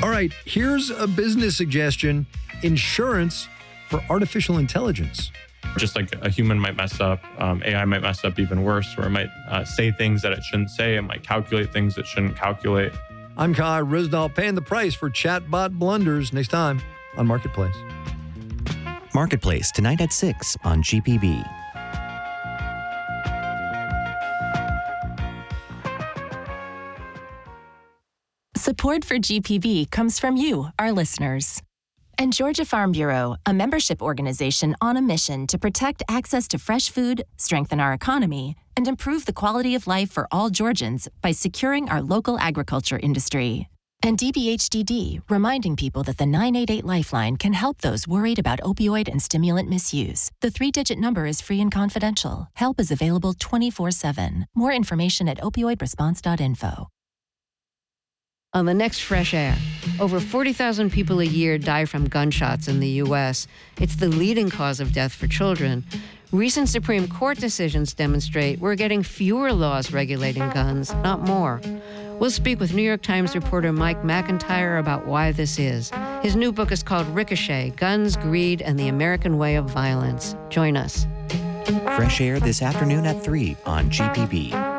All right, here's a business suggestion: insurance for artificial intelligence. Just like a human might mess up, AI might mess up even worse, or it might say things that it shouldn't say. It might calculate things it shouldn't calculate. I'm Kai Risdall, paying the price for chatbot blunders. Next time on Marketplace. Marketplace, tonight at 6 on GPB. Support for GPB comes from you, our listeners. And Georgia Farm Bureau, a membership organization on a mission to protect access to fresh food, strengthen our economy, and improve the quality of life for all Georgians by securing our local agriculture industry. And DBHDD, reminding people that the 988 Lifeline can help those worried about opioid and stimulant misuse. The 3-digit number is free and confidential. Help is available 24/7. More information at opioidresponse.info. On the next Fresh Air, over 40,000 people a year die from gunshots in the U.S. It's the leading cause of death for children. Recent Supreme Court decisions demonstrate we're getting fewer laws regulating guns, not more. We'll speak with New York Times reporter Mike McIntyre about why this is. His new book is called Ricochet: Guns, Greed, and the American Way of Violence. Join us. Fresh Air this afternoon at 3 on GPB.